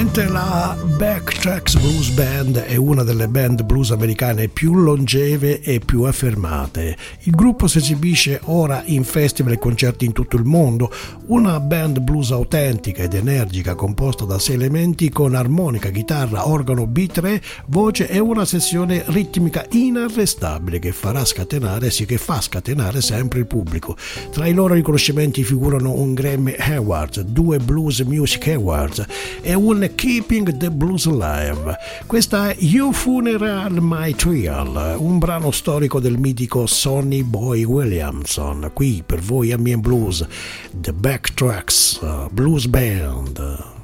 Sicuramente la Backtracks Blues Band è una delle band blues americane più longeve e più affermate. Il gruppo si esibisce ora in festival e concerti in tutto il mondo, una band blues autentica ed energica composta da 6 elementi con armonica, chitarra, organo, B3, voce e una sessione ritmica inarrestabile che fa scatenare sempre il pubblico. Tra i loro riconoscimenti figurano un Grammy Awards, 2 Blues Music Awards e un Keeping the Blues Alive. Questa è You Funeral My Trial, un brano storico del mitico Sonny Boy Williamson. Qui per voi a Me Blues, The Backtracks Blues Band.